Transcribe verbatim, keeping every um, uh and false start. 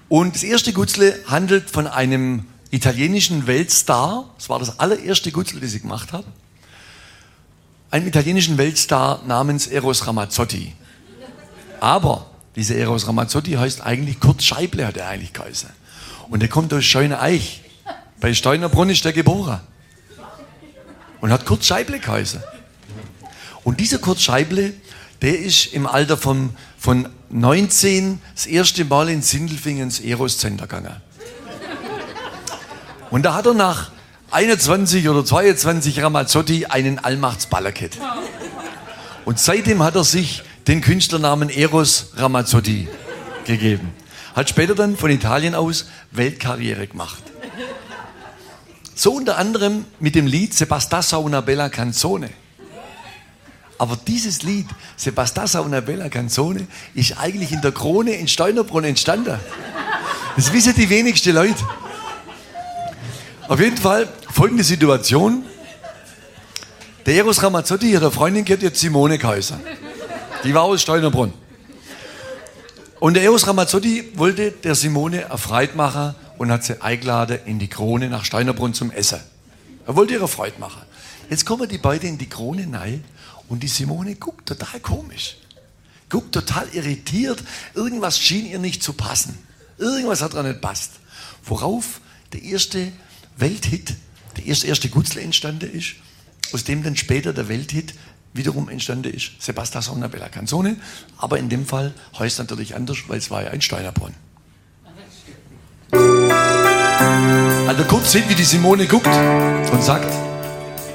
Und das erste Gutzle handelt von einem italienischen Weltstar. Das war das allererste Gutzle, das ich gemacht habe. Einem italienischen Weltstar namens Eros Ramazzotti. Aber dieser Eros Ramazzotti heißt eigentlich Kurt Scheible, hat er eigentlich geheißen. Und der kommt aus Scheuneneich. Bei Steunerbrunn ist der geboren. Und hat Kurt Scheible geheißen. Und dieser Kurt Scheible, der ist im Alter von, von neunzehn das erste Mal in Sindelfingen ins Eros Center gegangen. Und da hat er nach einundzwanzig oder zweiundzwanzig Ramazzotti einen Allmachtsballer gehabt. Und seitdem hat er sich den Künstlernamen Eros Ramazzotti gegeben. Hat später dann von Italien aus Weltkarriere gemacht. So unter anderem mit dem Lied Se bastasse una bella canzone. Aber dieses Lied, Se bastasse una bella canzone, ist eigentlich in der Krone in Steunerbrunn entstanden. Das wissen die wenigsten Leute. Auf jeden Fall folgende Situation. Der Eros Ramazzotti hat eine Freundin gehabt, die hat Simone geheißen. Die war aus Steunerbrunn. Und der Eros Ramazzotti wollte der Simone eine Freude machen und hat sie eingeladen in die Krone nach Steunerbrunn zum Essen. Er wollte ihre Freude machen. Jetzt kommen die beiden in die Krone rein und die Simone guckt total komisch. Guckt total irritiert. Irgendwas schien ihr nicht zu passen. Irgendwas hat daran nicht passt. Worauf der erste Welthit, der erste, erste Gutzle entstanden ist, aus dem dann später der Welthit wiederum entstanden ist, Se bastasse una bella canzone, aber in dem Fall heißt es natürlich anders, weil es war ja ein Steunerbrunn. Also kurz sieht, wie die Simone guckt und sagt: